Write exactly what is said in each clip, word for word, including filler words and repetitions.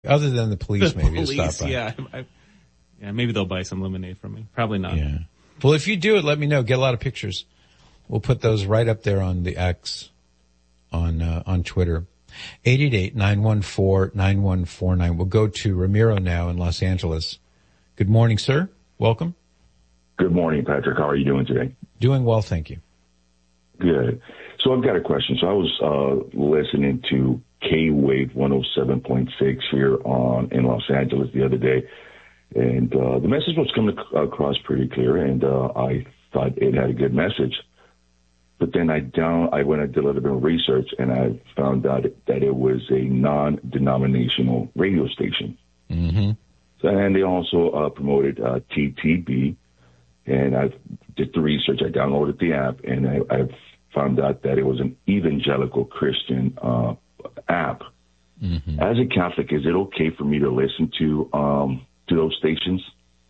Other than the police, the maybe police, to stop by. Yeah, I, yeah, maybe they'll buy some lemonade from me. Probably not. Yeah. Well, if you do it, let me know. Get a lot of pictures. We'll put those right up there on the X, on uh, on Twitter. eight eight eight, nine one four, nine one four nine. We'll go to Ramiro now in Los Angeles. Good morning, sir. Welcome. Good morning, Patrick. How are you doing today? Doing well, thank you. Good. So I've got a question. So I was uh, listening to K-Wave one oh seven point six here on in Los Angeles the other day, and uh, the message was coming across pretty clear, and uh, I thought it had a good message. But then I down I went and did a little bit of research, and I found out that it was a non-denominational radio station. Mm-hmm. So, and they also uh, promoted uh, T T B, and I did the research. I downloaded the app, and I, I've found out that it was an evangelical Christian uh, app. Mm-hmm. As a Catholic, is it okay for me to listen to um, to those stations?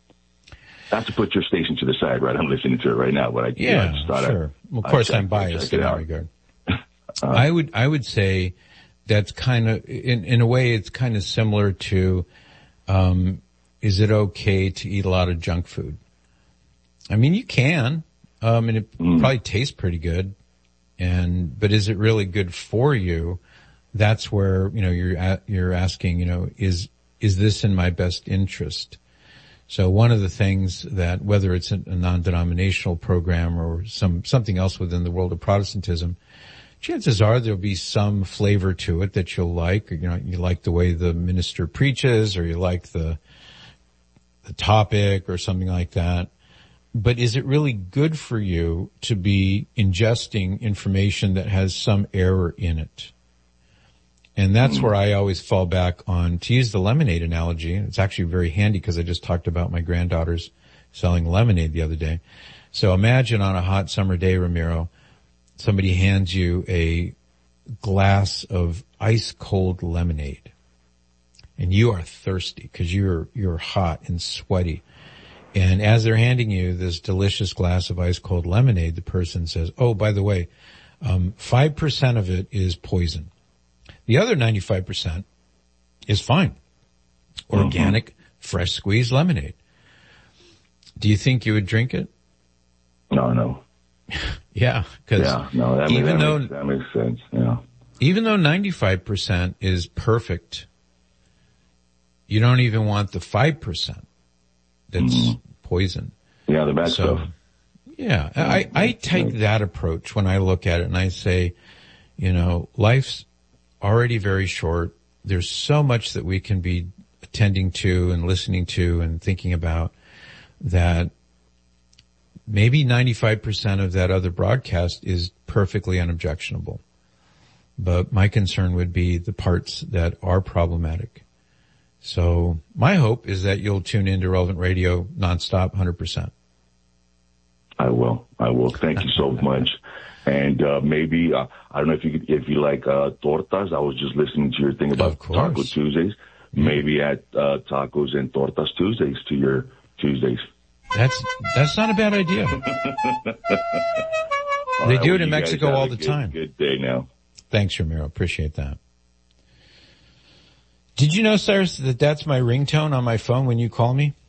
Not to put your station to the side, right? I'm listening to it right now, but I, yeah, you know, I just thought sure. I, well, of course, check, I'm biased in that regard. uh, I would, I would say that's kind of, in, in a way, it's kind of similar to, um, is it okay to eat a lot of junk food? I mean, you can, um, and it mm. probably tastes pretty good. And, but is it really good for you? That's where, you know, you're, at, you're asking, you know, is, is this in my best interest? So one of the things that, whether it's a non-denominational program or some, something else within the world of Protestantism, chances are there'll be some flavor to it that you'll like. You know, you like the way the minister preaches, or you like the, the topic or something like that. But is it really good for you to be ingesting information that has some error in it? And that's where I always fall back on, to use the lemonade analogy. It's actually very handy because I just talked about my granddaughters selling lemonade the other day. So imagine on a hot summer day, Ramiro, somebody hands you a glass of ice cold lemonade, and you are thirsty because you're, you're hot and sweaty. And as they're handing you this delicious glass of ice cold lemonade, the person says, oh, by the way, um, five percent of it is poison. The other ninety-five percent is fine. Organic, mm-hmm. fresh squeezed lemonade. Do you think you would drink it? No, no. yeah, because yeah, no, that, even that though makes, that makes sense. Yeah. Even though ninety-five percent is perfect, you don't even want the five percent that's mm-hmm. poison. Yeah, the bad so, stuff. Yeah, I, I take that approach when I look at it, and I say, you know, life's already very short. There's so much that we can be attending to and listening to and thinking about that maybe ninety-five percent of that other broadcast is perfectly unobjectionable. But my concern would be the parts that are problematic. So my hope is that you'll tune into Relevant Radio nonstop, one hundred percent. I will. I will. Thank you so much. And uh maybe, uh, I don't know if you could, if you like uh tortas. I was just listening to your thing about Taco Tuesdays. Maybe at uh Tacos and Tortas Tuesdays to your Tuesdays. That's that's not a bad idea. They right, do well, it in Mexico all the good, time. Good day now. Thanks, Ramiro. Appreciate that. Did you know, Cyrus, that that's my ringtone on my phone when you call me?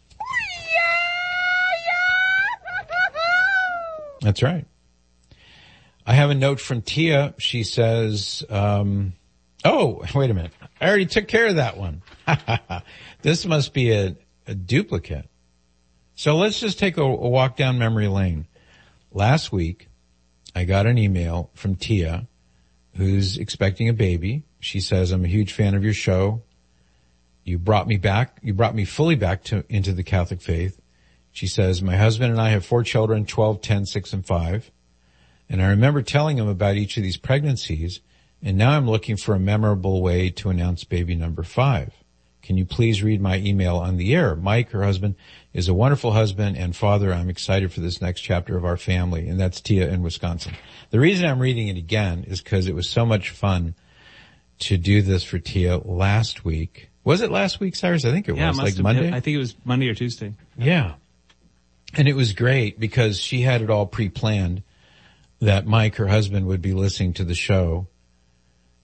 That's right. I have a note from Tia. She says, um, oh, wait a minute. I already took care of that one. This must be a, a duplicate. So let's just take a, a walk down memory lane. Last week, I got an email from Tia, who's expecting a baby. She says, I'm a huge fan of your show. You brought me back. You brought me fully back to into the Catholic faith. She says, my husband and I have four children, twelve, ten, six, and five. And I remember telling him about each of these pregnancies, and now I'm looking for a memorable way to announce baby number five. Can you please read my email on the air? Mike, her husband, is a wonderful husband and father. I'm excited for this next chapter of our family. And that's Tia in Wisconsin. The reason I'm reading it again is because it was so much fun to do this for Tia last week. Was it last week, Cyrus? I think it yeah, was, it like have, Monday? I think it was Monday or Tuesday. Yeah. And it was great because she had it all pre-planned that Mike, her husband, would be listening to the show.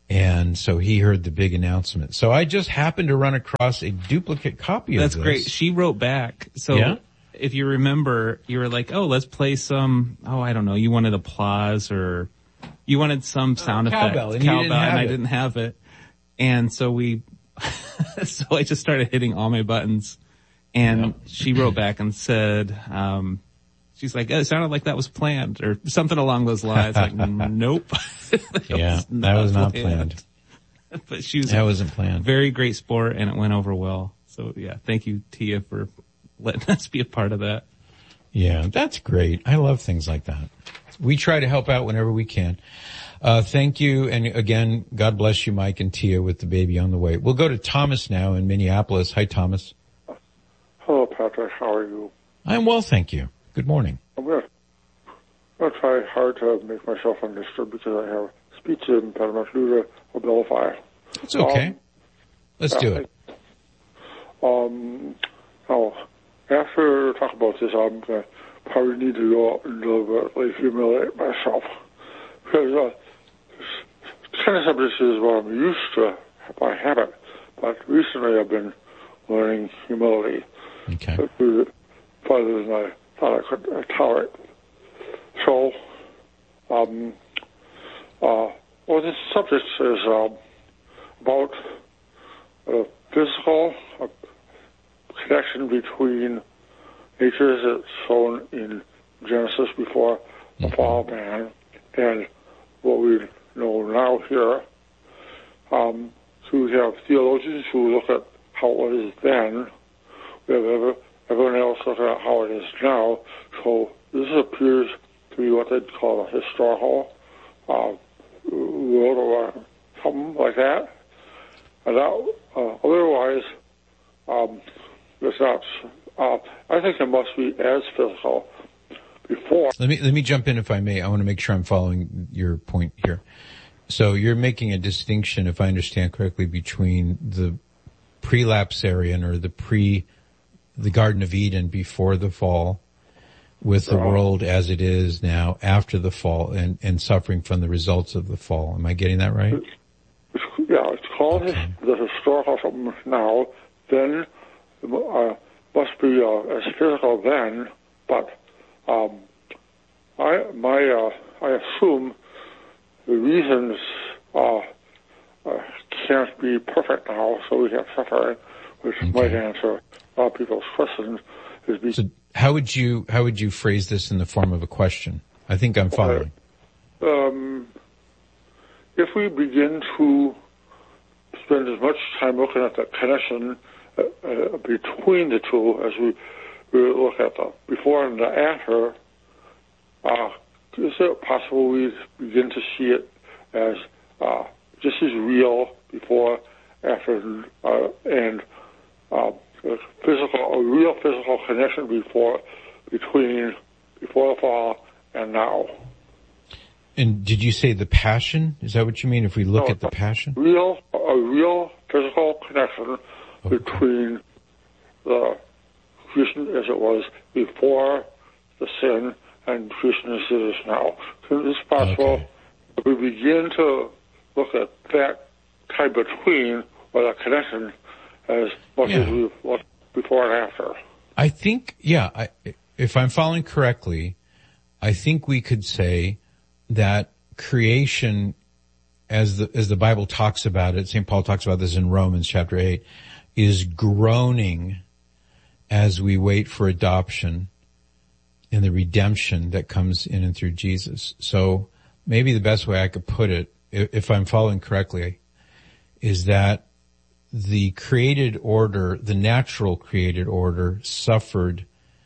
And so he heard the big announcement. So I just happened to run across a duplicate copy of That's this. great. She wrote back. So Yeah? if you remember, you were like, oh, let's play some, oh, I don't know, you wanted applause or you wanted some sound uh, effect. Cowbell, and you didn't have and I it. didn't have it. And so we, so I just started hitting all my buttons. And Yep. she wrote back and said, um, she's like, oh, it sounded like that was planned or something along those lines. Like, nope. that Yeah, was that was not planned. But she was That wasn't planned. very great sport and it went over well. So yeah, thank you, Tia, for letting us be a part of that. Yeah, that's great. I love things like that. We try to help out whenever we can. Uh, thank you. And again, God bless you, Mike and Tia, with the baby on the way. We'll go to Thomas now in Minneapolis. Hi, Thomas. Hello, Patrick. How are you? I'm well, thank you. Good morning. I'm going to try hard to make myself understood because I have speech impediment due to Abilify. It's okay. Um, Let's do it. Um, now, after I talk about this, I'm going to probably need to go a little bit like humiliate myself because uh, kind of subject is what I'm used to by habit, but recently I've been learning humility. Okay. Farther than I thought I could uh, tolerate. So, um, uh, well, this subject is um, about a physical uh, connection between nature as it's shown in Genesis before the Mm-hmm. fall of man and what we know now here. Um, so we have theologians who look at how it was then. We have ever, everyone else looking at how it is now. So this appears to be what they'd call a historical uh, world or something like that. And that, uh, otherwise, um, it's not. Uh, I think it must be as physical before. Let me let me jump in if I may. I want to make sure I'm following your point here. So you're making a distinction, if I understand correctly, between the pre-lapsarian or the pre, the Garden of Eden before the fall, with the world as it is now after the fall, and, and suffering from the results of the fall. Am I getting that right? It's, yeah, it's called Okay. the historical something now. Then uh, must be uh, as physical then, but um, I my uh, I assume the reasons uh, uh, can't be perfect now, so we have suffering, which Okay. might answer a lot of people's questions. Is be- So how would you how would you phrase this in the form of a question? I think I'm following. um, if we begin to spend as much time looking at the connection uh, uh, between the two as we, we look at the before and the after, uh, is it possible we begin to see it as uh, just as real before, after, uh, and uh, a physical, a real physical connection before, between before the fall and now? And did you say the passion? Is that what you mean? If we look No, at the passion? Real, a real physical connection Okay. between the creation as it was before the sin and creation as it is now. So it's possible Okay. if we begin to look at that time between or that connection as much Yeah. as we've looked before and after. I think, yeah, I, if I'm following correctly, I think we could say that creation, as the, as the Bible talks about it, Saint Paul talks about this in Romans chapter eight, is groaning as we wait for adoption and the redemption that comes in and through Jesus. So maybe the best way I could put it, if I'm following correctly, is that the created order, the natural created order, suffered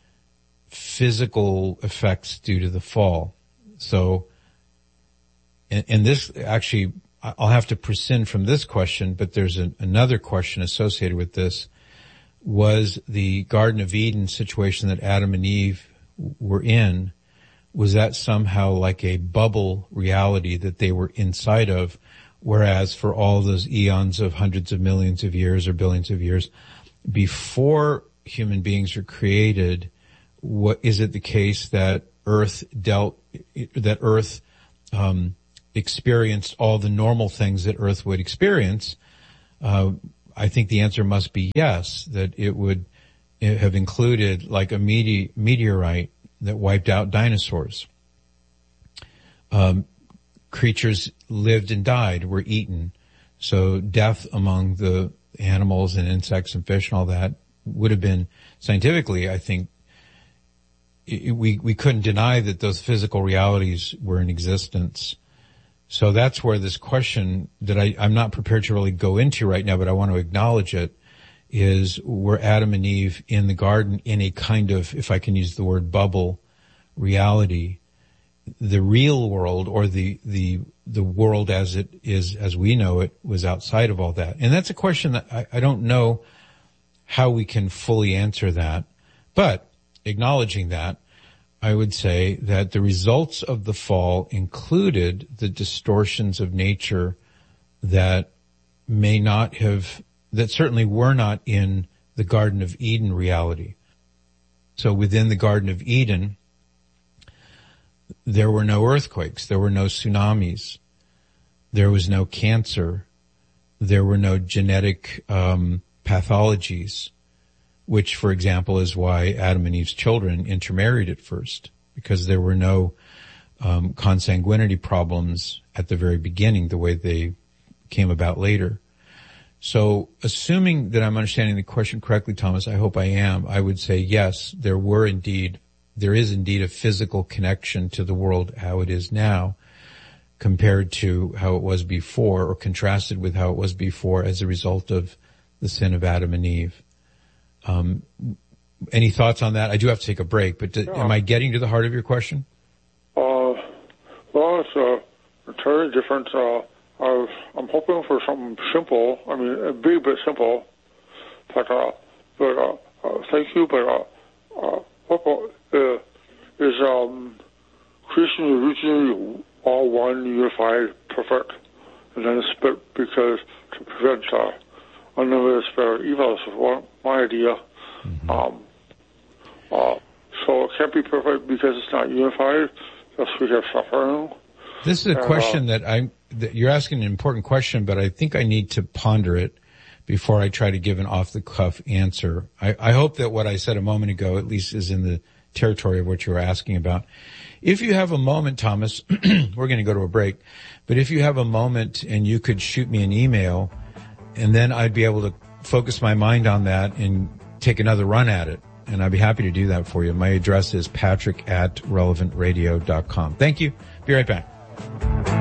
physical effects due to the fall. So, and, and this actually, I'll have to prescind from this question, but there's an, another question associated with this. Was the Garden of Eden situation that Adam and Eve were in, was that somehow like a bubble reality that they were inside of? Whereas for all those eons of hundreds of millions of years or billions of years before human beings were created, what is it the case that Earth dealt, that Earth, um, experienced all the normal things that Earth would experience, uh, I think the answer must be yes, that it would have included like a mete- meteorite that wiped out dinosaurs. Um, creatures lived and died, were eaten. So death among the animals and insects and fish and all that would have been scientifically, I think, it, we, we couldn't deny that those physical realities were in existence. So that's where this question that I, I'm not prepared to really go into right now, but I want to acknowledge it, is were Adam and Eve in the garden in a kind of, if I can use the word bubble, reality, the real world or the, the, the world as it is, as we know it, was outside of all that. And that's a question that I, I don't know how we can fully answer that. But acknowledging that, I would say that the results of the fall included the distortions of nature that may not have, that certainly were not in the Garden of Eden reality. So within the Garden of Eden, there were no earthquakes, there were no tsunamis, there was no cancer, there were no genetic um, pathologies, which, for example, is why Adam and Eve's children intermarried at first, because there were no um, consanguinity problems at the very beginning, the way they came about later. So assuming that I'm understanding the question correctly, Thomas, I hope I am, I would say yes, there were indeed, there is indeed a physical connection to the world how it is now compared to how it was before, or contrasted with how it was before as a result of the sin of Adam and Eve. Um, any thoughts on that? I do have to take a break, but do, yeah. am I getting to the heart of your question? Uh, well, it's uh, entirely different. Uh, I've, I'm hoping for something simple. I mean, a big bit simple. But, uh, but uh, uh, thank you. But uh, uh, what uh, is um, Christian religion all one, unified, perfect, and then split because to prevent uh, unlimited spirit of evil is one, my idea. Mm-hmm. Um, uh, so it can't be perfect because it's not unified. Thus we have suffering. This is a and, question uh, that I that you're asking an important question, but I think I need to ponder it before I try to give an off-the-cuff answer. I, I hope that what I said a moment ago at least is in the territory of what you were asking about. If you have a moment, Thomas, we're going to go to a break, but if you have a moment and you could shoot me an email, and then I'd be able to focus my mind on that and take another run at it. And I'd be happy to do that for you. My address is patrick at relevant radio dot com. Thank you. Be right back.